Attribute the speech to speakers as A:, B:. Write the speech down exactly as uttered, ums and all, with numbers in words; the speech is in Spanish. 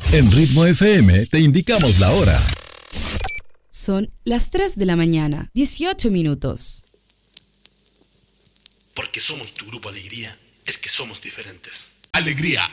A: En Ritmo F M te indicamos la hora.
B: Son las tres de la mañana, dieciocho minutos.
C: Porque somos tu grupo Alegría, es que somos diferentes.
D: Alegría.